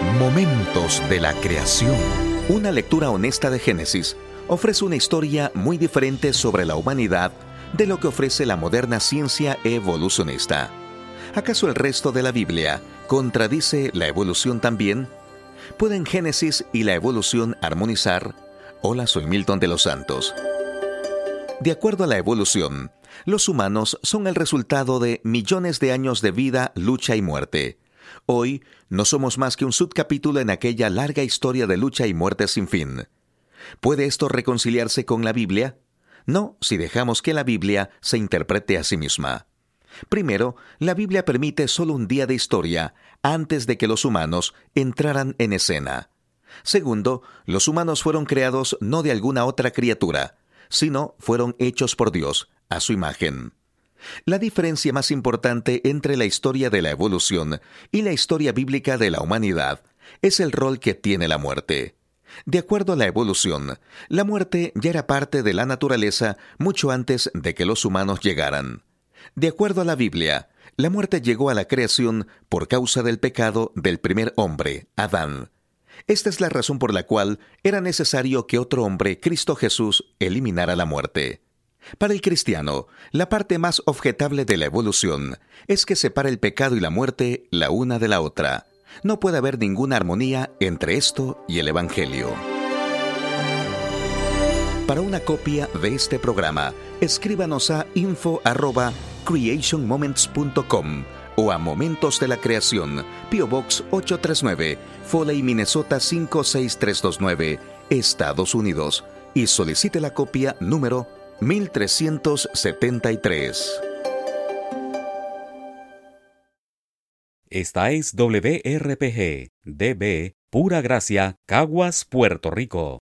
Momentos de la creación. Una lectura honesta de Génesis ofrece una historia muy diferente sobre la humanidad de lo que ofrece la moderna ciencia evolucionista. ¿Acaso el resto de la Biblia contradice la evolución también? ¿Pueden Génesis y la evolución armonizar? Hola, soy Milton de los Santos. De acuerdo a la evolución, los humanos son el resultado de millones de años de vida, lucha y muerte. Hoy no somos más que un subcapítulo en aquella larga historia de lucha y muerte sin fin. ¿Puede esto reconciliarse con la Biblia? No, si dejamos que la Biblia se interprete a sí misma. Primero, la Biblia permite solo un día de historia antes de que los humanos entraran en escena. Segundo, los humanos fueron creados no de alguna otra criatura, sino fueron hechos por Dios, a su imagen. La diferencia más importante entre la historia de la evolución y la historia bíblica de la humanidad es el rol que tiene la muerte. De acuerdo a la evolución, la muerte ya era parte de la naturaleza mucho antes de que los humanos llegaran. De acuerdo a la Biblia, la muerte llegó a la creación por causa del pecado del primer hombre, Adán. Esta es la razón por la cual era necesario que otro hombre, Cristo Jesús, eliminara la muerte. Para el cristiano, la parte más objetable de la evolución es que separa el pecado y la muerte la una de la otra. No puede haber ninguna armonía entre esto y el Evangelio. Para una copia de este programa, escríbanos a info@creationmoments.com o a Momentos de la Creación, P.O. Box 839, Foley, Minnesota 56329, Estados Unidos, y solicite la copia número 1373. Esta es WRPG, DB, Pura Gracia, Caguas, Puerto Rico.